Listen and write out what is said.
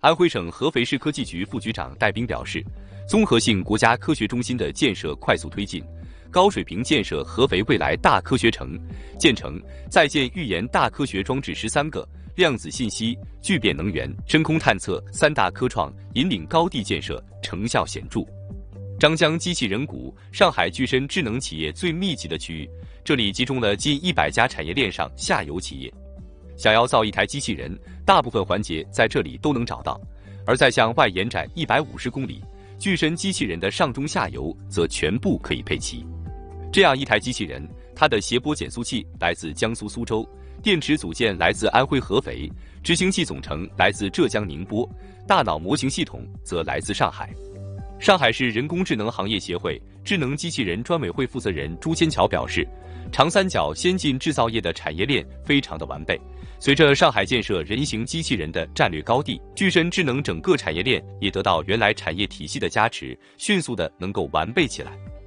安徽省合肥市科技局副局长戴斌表示，综合性国家科学中心的建设快速推进，高水平建设合肥未来大科学城，建成在建预研大科学装置13个，量子信息、聚变能源、深空探测3大科创引领高地建设成效显著。张江机器人谷，上海具身智能企业最密集的区域，这里集中了近100家产业链上下游企业。想要造一台机器人，大部分环节在这里都能找到，而再向外延展150公里，具身机器人的上中下游则全部可以配齐。这样一台机器人，它的谐波减速器来自江苏苏州，电池组件来自安徽合肥，执行器总成来自浙江宁波，大脑模型系统则来自上海。上海市人工智能行业协会智能机器人专委会负责人朱千桥表示，长三角先进制造业的产业链非常的完备，随着上海建设人形机器人的战略高地，具身智能整个产业链也得到原来产业体系的加持，迅速的能够完备起来。